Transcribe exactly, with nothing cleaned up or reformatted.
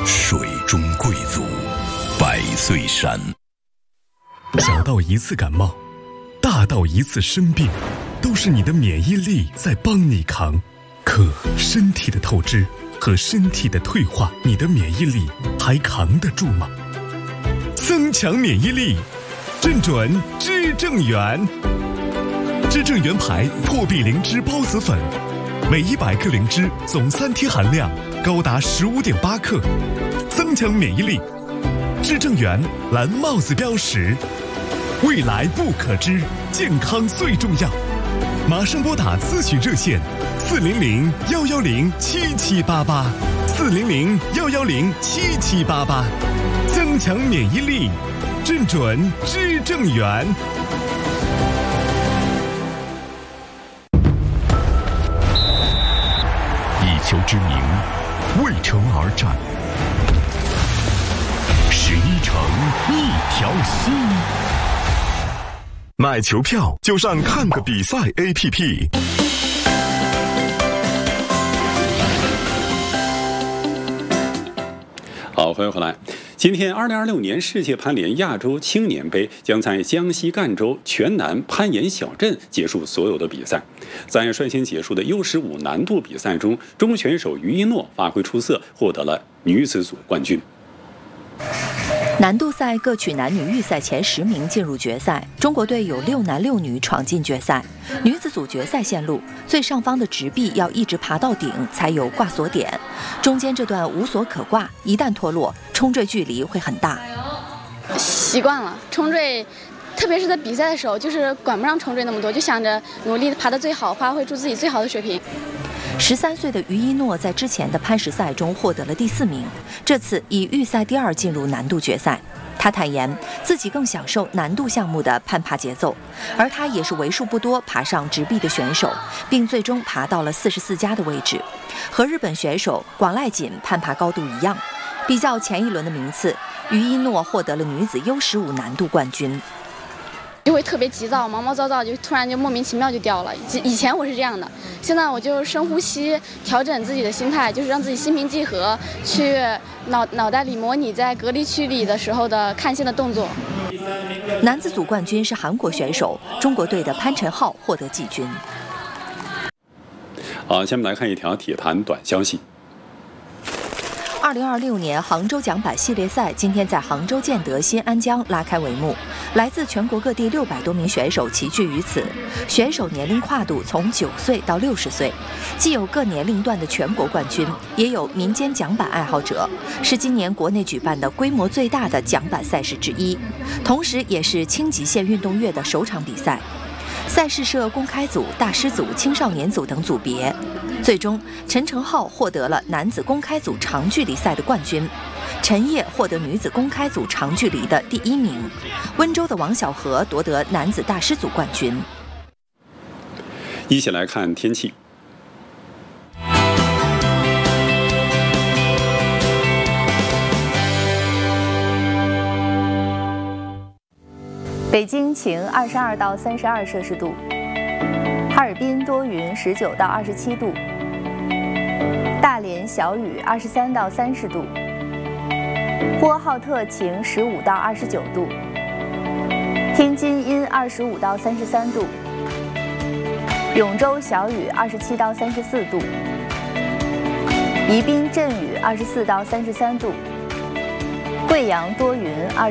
水中贵族，百岁山。 小到一次感冒，大到一次生病，都是你的免疫力在帮你扛。可身体的透支和身体的退化，你的免疫力还扛得住吗？增强免疫力，正准知正元。知正元牌破壁灵芝孢子粉，每一百克灵芝总三萜含量高达十五点八克，增强免疫力。知正元蓝帽子标识，未来不可知，健康最重要。马上拨打咨询热线四零零幺幺零七七八八，四零零幺幺零七七八八，增强免疫力，正准知正元。 以球之名，为城而战。十一城，一条心。买球票就上看个比赛 A P P。 好，欢迎回来。今天，二零二六年世界攀联亚洲青年杯将在江西赣州全南攀岩小镇结束所有的比赛。在率先结束的 U 十五 难度比赛中，中国选手于一诺发挥出色，获得了女子组冠军。 难度赛各取男女预赛前十名进入决赛，中国队有六男六女闯进决赛。女子组决赛线路，最上方的直壁要一直爬到顶才有挂锁点，中间这段无锁可挂，一旦脱落，冲坠距离会很大。 习惯了冲坠，特别是在比赛的时候，就是管不上冲坠那么多，就想着努力爬得最好，发挥出自己最好的水平。 十三岁的于一诺在之前的攀石赛中获得了第四名，这次以预赛第二进入难度决赛。他坦言自己更享受难度项目的攀爬节奏，而他也是为数不多爬上直壁的选手，并最终爬到了四十四家的位置，和日本选手广濑锦攀爬高度一样。比较前一轮的名次，于一诺获得了女子 U 十五 难度冠军。 就会特别急躁，毛毛躁躁，就突然就莫名其妙就掉了。以前我是这样的，现在我就深呼吸，调整自己的心态，就是让自己心平气和，去脑脑袋里模拟在隔离区里的时候的看线的动作。 男子组冠军是韩国选手，中国队的潘晨浩获得季军。 好，下面来看一条体坛短消息。 二零二六年杭州桨板系列赛今天在杭州建德新安江拉开帷幕，来自全国各地六百多名选手齐聚于此，选手年龄跨度从九岁到六十岁，既有各年龄段的全国冠军，也有民间桨板爱好者，是今年国内举办的规模最大的桨板赛事之一，同时也是轻极限运动月的首场比赛。赛事设公开组、大师组、青少年组等组别，最终陈成浩获得了男子公开组长距离赛的冠军，陈烨获得女子公开组长距离的第一名，温州的王晓荷夺得男子大师组冠军。 一起来看天气。 北京晴，二十二到三十二摄氏度；哈尔滨多云，十九到二十七度；大连小雨，二十三到三十度；呼和浩特晴，十五到二十九度；天津阴，二十五到三十三度；永州小雨，二十七到三十四度；宜宾阵雨，二十四到三十三度；贵阳多云，二。